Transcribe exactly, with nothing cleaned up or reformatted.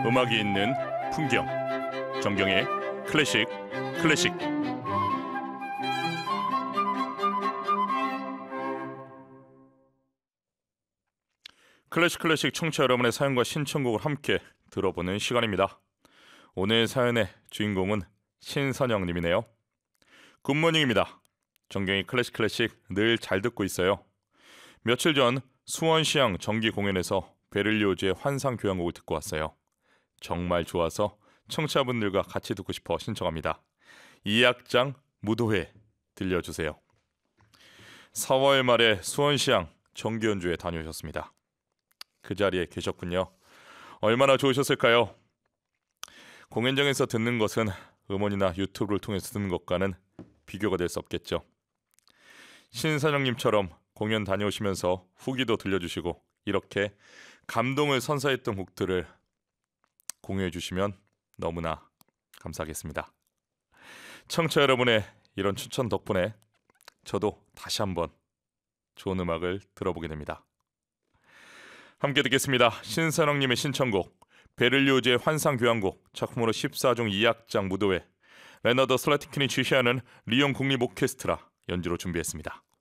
음악이 있는 풍경, 정경의 클래식 클래식. 클래식 클래식 청취자 여러분의 사연과 신청곡을 함께 들어보는 시간입니다. 오늘 사연의 주인공은 신선영님이네요. 굿모닝입니다. 정경의 클래식 클래식 늘 잘 듣고 있어요. 며칠 전 수원시향 정기 공연에서 베를리오즈의 환상 교향곡을 듣고 왔어요. 정말 좋아서 청취자분들과 같이 듣고 싶어 신청합니다. 이 악장 무도회 들려주세요. 사월 말에 수원시향 정기 연주회 다녀오셨습니다. 그 자리에 계셨군요. 얼마나 좋으셨을까요? 공연장에서 듣는 것은 음원이나 유튜브를 통해서 듣는 것과는 비교가 될 수 없겠죠. 신선영님처럼 공연 다녀오시면서 후기도 들려주시고 이렇게 감동을 선사했던 곡들을 공유해 주시면 너무나 감사하겠습니다. 청취자 여러분의 이런 추천 덕분에 저도 다시 한번 좋은 음악을 들어보게 됩니다. 함께 듣겠습니다. 신선영님의 신청곡 베를리오즈의 환상 교향곡 작품으로 십사 중 이 악장 무도회 레너드 슬라티킨이 지휘하는 리옹 국립 오케스트라 연주로 준비했습니다.